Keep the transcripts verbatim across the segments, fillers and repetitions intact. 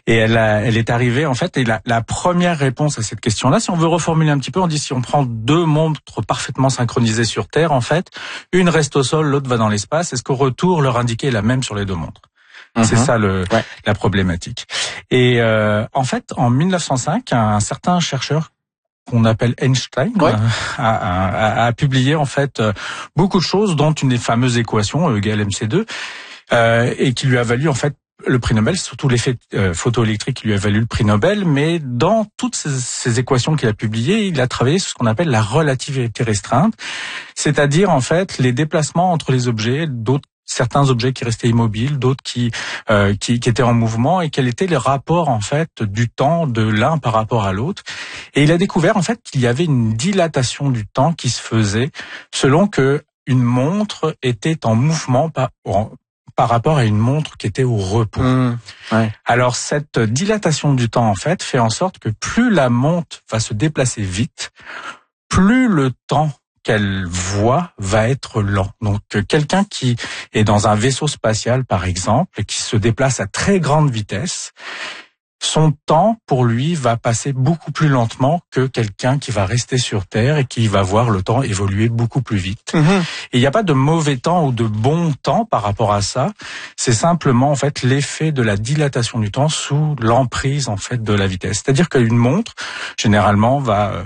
Et elle, a, elle est arrivée, en fait, et la, la première réponse à cette question-là, si on veut reformuler un petit peu, on dit si on prend deux montres parfaitement synchronisées sur Terre, en fait, une reste au sol, l'autre va dans l'espace, est-ce qu'au retour, leur indiqué est la même sur les deux montres? Mm-hmm. C'est ça le, ouais. la problématique. Et euh, en fait, en mille neuf cent cinq, un certain chercheur qu'on appelle Einstein ouais. a, a, a publié en fait beaucoup de choses, dont une des fameuses équations E égale M C deux, euh, et qui lui a valu en fait le prix Nobel, surtout l'effet euh, photoélectrique qui lui a valu le prix Nobel, mais dans toutes ces, ces équations qu'il a publiées, il a travaillé sur ce qu'on appelle la relativité restreinte, c'est-à-dire en fait les déplacements entre les objets, d'autres certains objets qui restaient immobiles, d'autres qui, euh, qui qui étaient en mouvement, et quel était le rapport en fait du temps de l'un par rapport à l'autre. Et il a découvert en fait qu'il y avait une dilatation du temps qui se faisait selon que une montre était en mouvement par par rapport à une montre qui était au repos. Mmh, ouais. Alors cette dilatation du temps en fait fait en sorte que plus la montre va se déplacer vite, plus le temps qu'elle voit va être lent. Donc quelqu'un qui est dans un vaisseau spatial par exemple, qui se déplace à très grande vitesse, son temps pour lui va passer beaucoup plus lentement que quelqu'un qui va rester sur Terre et qui va voir le temps évoluer beaucoup plus vite. Mmh. Et il n'y a pas de mauvais temps ou de bon temps par rapport à ça. C'est simplement en fait l'effet de la dilatation du temps sous l'emprise en fait de la vitesse. C'est-à-dire qu'une montre généralement va,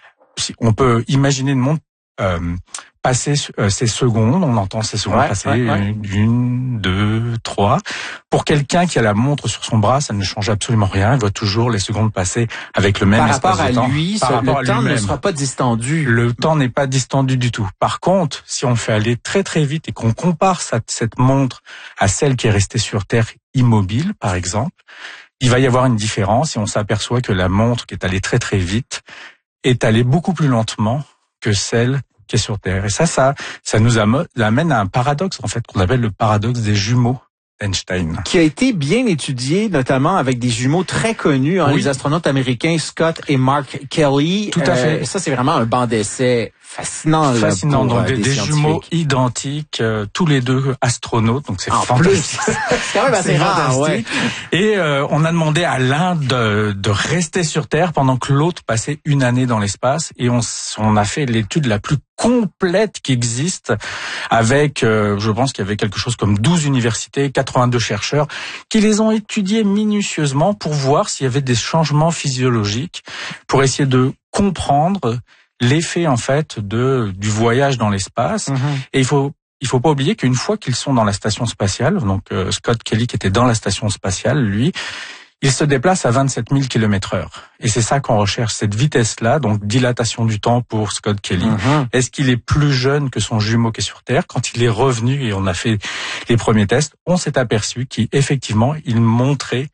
on peut imaginer une montre Euh, passer euh, ces secondes, on entend ces secondes ouais, passer, ouais, ouais. une, deux, trois. Pour quelqu'un qui a la montre sur son bras, ça ne change absolument rien. Il voit toujours les secondes passer avec le même par espace de temps. Par lui, Par ce, rapport le à temps lui-même. ne sera pas distendu. Le temps n'est pas distendu du tout. Par contre, si on fait aller très très vite et qu'on compare cette, cette montre à celle qui est restée sur Terre immobile, par exemple, il va y avoir une différence et on s'aperçoit que la montre qui est allée très très vite est allée beaucoup plus lentement que celle qui est sur Terre. Et ça, ça, ça nous amène à un paradoxe, en fait, qu'on appelle le paradoxe des jumeaux d'Einstein. Qui a été bien étudié, notamment avec des jumeaux très connus, hein, oui. les astronautes américains Scott et Mark Kelly. Tout à fait. Euh, ça, c'est vraiment un banc d'essai fascinant. Fascinant. Là, pour, donc, euh, des, des jumeaux identiques, euh, tous les deux astronautes. Donc, c'est en fantastique. Plus. C'est quand même assez rare, ouais. Et euh, on a demandé à l'un de, de rester sur Terre pendant que l'autre passait une année dans l'espace. Et on, on a fait l'étude la plus complète qui existe avec, euh, je pense qu'il y avait quelque chose comme douze universités, quatre-vingt-deux chercheurs qui les ont étudiés minutieusement pour voir s'il y avait des changements physiologiques, pour essayer de comprendre l'effet en fait de du voyage dans l'espace. Mmh. Et il faut il faut pas oublier qu'une fois qu'ils sont dans la station spatiale, donc euh, Scott Kelly qui était dans la station spatiale, lui, il se déplace à vingt-sept mille kilomètres heure. Et c'est ça qu'on recherche, cette vitesse-là, donc dilatation du temps pour Scott Kelly. Mmh. Est-ce qu'il est plus jeune que son jumeau qui est sur Terre? Quand il est revenu et on a fait les premiers tests, on s'est aperçu qu'effectivement, il montrait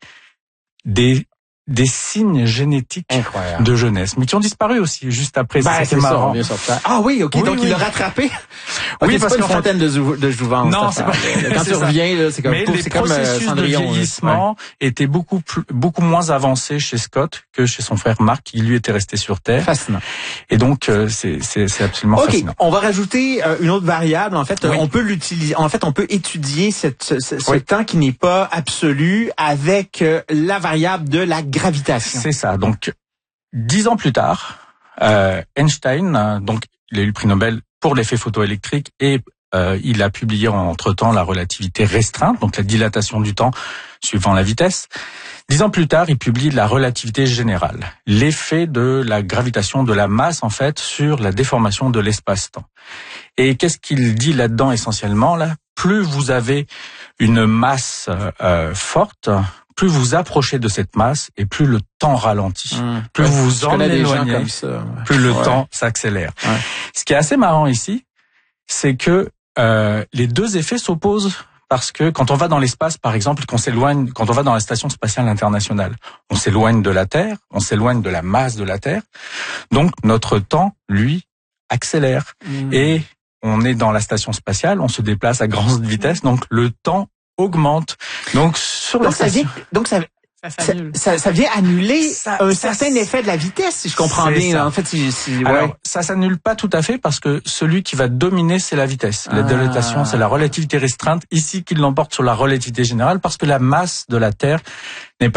des des signes génétiques Incroyable. de jeunesse, mais qui ont disparu aussi juste après. Ben, c'est marrant. Ça, ça. Ah oui, ok. Oui, donc oui. il l'a rattrapé. Okay, oui, parce que fontaine de, jou- de jouvence. Non, c'est pas. Quand tu reviens, là, c'est comme. Mais les processus comme, euh, de vieillissement ouais. étaient beaucoup plus, beaucoup moins avancés chez Scott que chez son frère Mark, qui lui était resté sur Terre. Fascinant. Et donc euh, c'est c'est c'est absolument okay. fascinant. On va rajouter euh, une autre variable. En fait, oui. on peut l'utiliser. En fait, on peut étudier cette, ce, ce oui. temps qui n'est pas absolu avec euh, la variable de la gravitation. C'est ça. Donc, dix ans plus tard, euh, Einstein, donc, il a eu le prix Nobel pour l'effet photoélectrique et euh, il a publié entre-temps la relativité restreinte, donc la dilatation du temps suivant la vitesse. Dix ans plus tard, il publie la relativité générale, l'effet de la gravitation de la masse, en fait, sur la déformation de l'espace-temps. Et qu'est-ce qu'il dit là-dedans essentiellement, là? Plus vous avez une masse euh, forte, plus vous approchez de cette masse et plus le temps ralentit. Mmh. Plus ouais, vous vous en éloignez, ça, ouais. plus le ouais. temps s'accélère. Ouais. Ce qui est assez marrant ici, c'est que euh, les deux effets s'opposent parce que quand on va dans l'espace, par exemple, qu'on s'éloigne, quand on va dans la station spatiale internationale, on s'éloigne de la Terre, on s'éloigne de la masse de la Terre. Donc notre temps, lui, accélère. Mmh. Et on est dans la station spatiale, on se déplace à grande vitesse, donc le temps augmente. Donc sur donc la ça station... vient, donc ça ça, ça, ça vient annuler ça, un ça, certain effet de la vitesse, si je comprends bien. Là. En fait, si, si, ouais. Alors ça s'annule pas tout à fait parce que celui qui va dominer, c'est la vitesse. La ah. dilatation, c'est la relativité restreinte ici qui l'emporte sur la relativité générale parce que la masse de la Terre n'est pas